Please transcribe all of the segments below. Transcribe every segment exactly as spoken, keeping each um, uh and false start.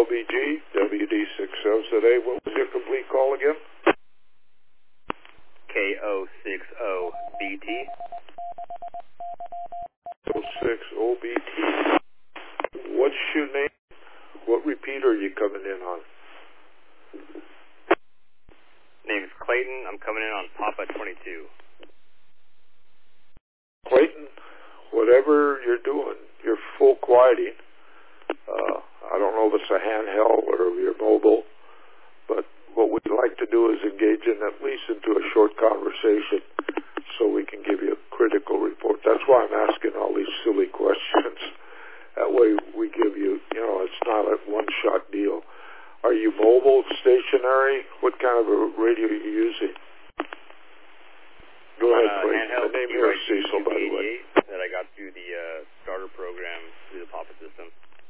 L B G, W D six zero Z A. What was your complete call again? K O six O B T. oh six O B T. What's your name? What repeater are you coming in on? Name's Clayton. I'm coming in on Papa twenty-two. Clayton, whatever you're doing, you're full quieting. Uh, I don't know if it's a handheld or if you're mobile, but what we'd like to do is engage in at least into a short conversation so we can give you a critical report. That's why I'm asking all these silly questions. That way we give you, you know, it's not a one-shot deal. Are you mobile, stationary? What kind of a radio are you using? Go ahead, uh, please. My name here is Cecil, by the way. That I got through the uh, starter program through the Papa system.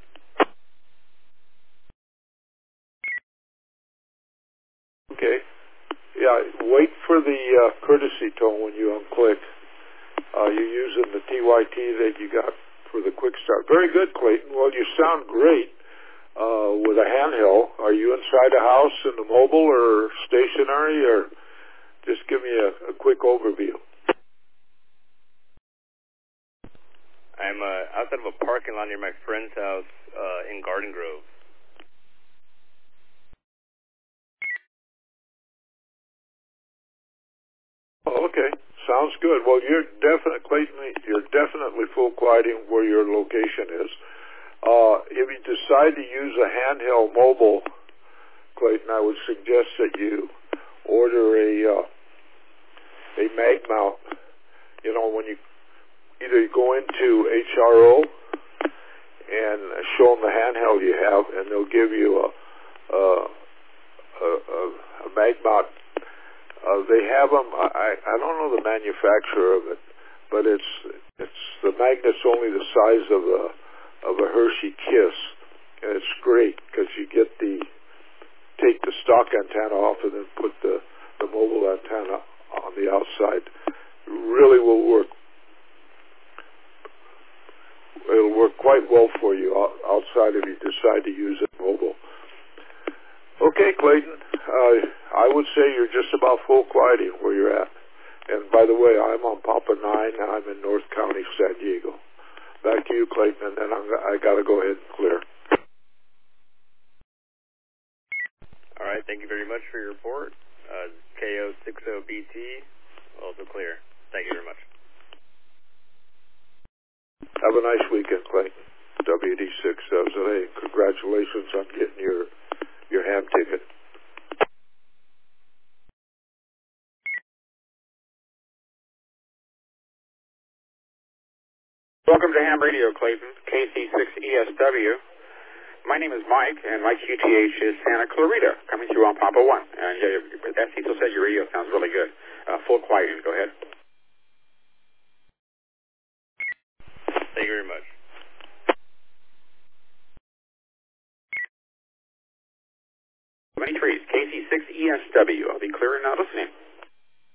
Okay. Yeah, wait for the uh, courtesy tone when you unclick. Uh, you're using the T Y T that you got for the quick start. Very good, Clayton. Well, you sound great uh, with a handheld. Are you inside a house in the mobile or stationary, or just give me a, a quick overview? I'm uh, outside of a parking lot near my friend's house uh, in Garden Grove. Oh, okay. Sounds good. Well, you're definitely, you're definitely full quieting where your location is. Uh, if you decide to use a handheld mobile, Clayton, I would suggest that you order a uh, a mag mount. You know, when you either you go into H R O and show them the handheld you have, and they'll give you a a, a, a, a mag mount. Uh, they have them. I, I don't know the manufacturer of it, but it's it's the magnet's only the size of a of a Hershey Kiss, and it's great because you get the take the stock antenna off and then put the the mobile antenna on the outside. It really will work. It'll work quite well for you outside if you decide to use it mobile. Okay, Clayton. Uh, I would say you're just about full quieting where you're at. And by the way, I'm on Papa nine, and I'm in North County, San Diego. Back to you, Clayton, and then I'm, I got to go ahead and clear. All right. Thank you very much for your report. Uh, K O six O B T, also clear. Thank you very much. Have a nice weekend, Clayton. W D six Z A. Congratulations on getting your your ham ticket. Welcome to Ham Radio, Clayton, K C six E S W. My name is Mike, and my Q T H is Santa Clarita, coming through on Papa one. And yeah, as Cecil said, your radio sounds really good. Uh, full quieting. Go ahead. Thank you very much.